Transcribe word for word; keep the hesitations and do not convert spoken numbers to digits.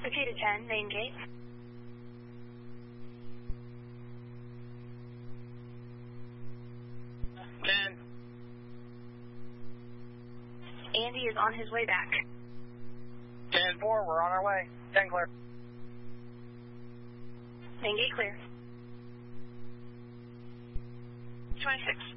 Okay to ten, main gate. ten. Andy is on his way back. ten four, we're on our way. ten clear. Main gate clear. twenty-six.